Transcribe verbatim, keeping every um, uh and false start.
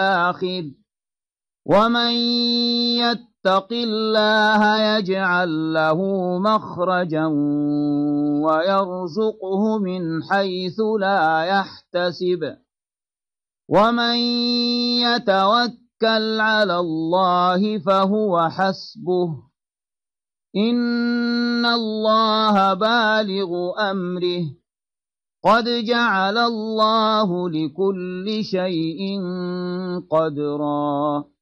الآخر ومن يتق الله يجعل له مخرجا ويرزقه من حيث لا يحتسب ومن يتوكل على الله فهو حسبه إن الله بالغ أمره قد جعل الله لكل شيء قدرا